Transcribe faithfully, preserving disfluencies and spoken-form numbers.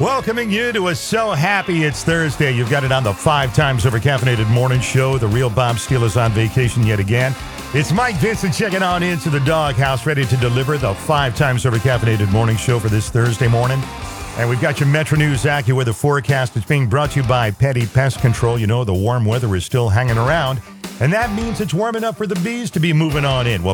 Welcoming you to a So Happy It's Thursday. You've got it on the five times over caffeinated morning show. The real Bob Steele is on vacation yet again. It's Mike Vincent checking on into the doghouse, ready to deliver the five times over caffeinated morning show for this Thursday morning. And we've got your Metro News AccuWeather forecast. It's being brought to you by Petty Pest Control. You know, the warm weather is still hanging around, and that means it's warm enough for the bees to be moving on in. Well,